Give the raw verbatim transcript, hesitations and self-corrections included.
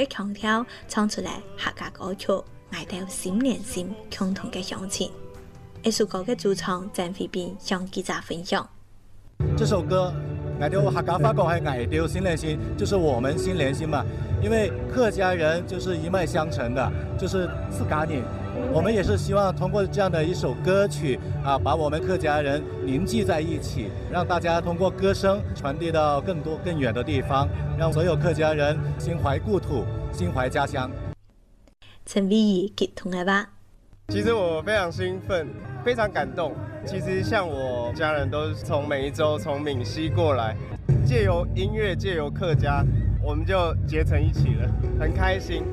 嘅腔调唱出来客家歌曲，爱到心连心，共同嘅乡情。这首歌嘅主唱郑飞斌向记者分享： 这首歌爱到客家话讲系爱到心连心，就是我们心连心嘛。因为客家人就是一脉相承的，就是自家人。我们也是希望通过这样的一首歌曲啊，把我们客家人凝聚在一起，让大家通过歌声传递到更多更远的地方，让所有客家人心怀故土，心怀家乡。 陈伟仪激动的吧？ 其实我非常兴奋，非常感动。其实像我家人都是从梅州、从闽西过来，借由音乐，借由客家，我们就结成一起了，很开心。